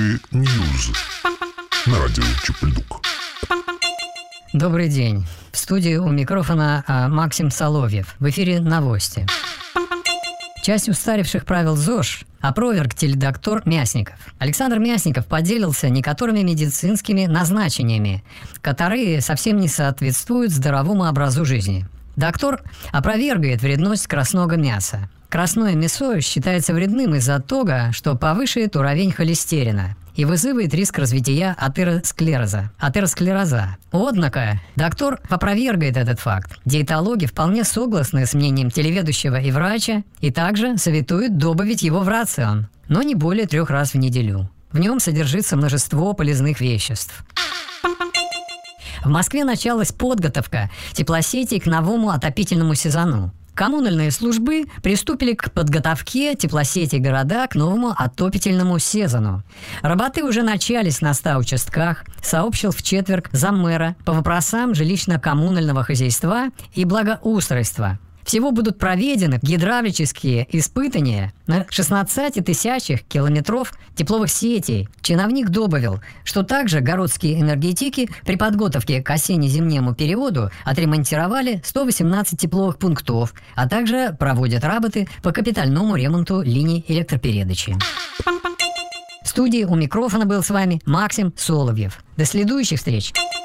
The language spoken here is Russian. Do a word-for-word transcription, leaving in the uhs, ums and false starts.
Ньюз на радио Чупельдук. Добрый день. В студии у микрофона а, Максим Соловьев. В эфире новости. Часть устаревших правил ЗОЖ опроверг теледоктор Мясников. Александр Мясников поделился некоторыми медицинскими назначениями, которые совсем не соответствуют здоровому образу жизни. Доктор опровергает вредность красного мяса. Красное мясо считается вредным из-за того, что повышает уровень холестерина и вызывает риск развития атеросклероза. атеросклероза. Однако доктор опровергает этот факт. Диетологи вполне согласны с мнением телеведущего и врача и также советуют добавить его в рацион, но не более трех раз в неделю. В нем содержится множество полезных веществ. В Москве началась подготовка теплосетей к новому отопительному сезону. Коммунальные службы приступили к подготовке теплосетей города к новому отопительному сезону. Работы уже начались на ста участках, сообщил в четверг заммэра по вопросам жилищно-коммунального хозяйства и благоустройства. Всего будут проведены гидравлические испытания на шестнадцати тысячах километров тепловых сетей. Чиновник добавил, что также городские энергетики при подготовке к осенне-зимнему периоду отремонтировали сто восемнадцать тепловых пунктов, а также проводят работы по капитальному ремонту линий электропередачи. В студии у микрофона был с вами Максим Соловьев. До следующих встреч!